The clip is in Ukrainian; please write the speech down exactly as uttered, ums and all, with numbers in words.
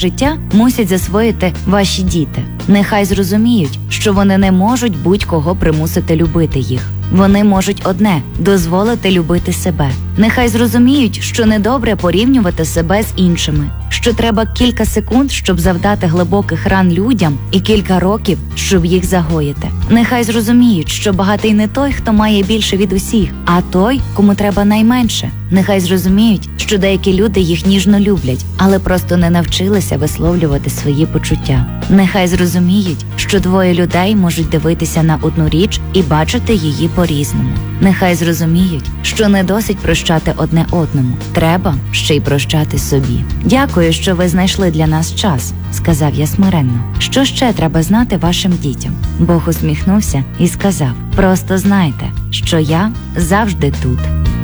життя мусять засвоїти ваші діти. Нехай зрозуміють, що вони не можуть будь-кого примусити любити їх. Вони можуть одне – дозволити любити себе. Нехай зрозуміють, що недобре порівнювати себе з іншими, що треба кілька секунд, щоб завдати глибоких ран людям, і кілька років, щоб їх загоїти. Нехай зрозуміють, що багатий не той, хто має більше від усіх, а той, кому треба найменше. Нехай зрозуміють, що деякі люди їх ніжно люблять, але просто не навчилися висловлювати свої почуття. Нехай зрозуміють, що двоє людей можуть дивитися на одну річ і бачити її по-різному. Нехай зрозуміють, що не досить прощати одне одному, треба ще й прощати собі. Дякую, що ви знайшли для нас час, сказав я смиренно. Що ще треба знати вашим дітям? Бог усміхнувся і сказав: просто знайте, що я завжди тут.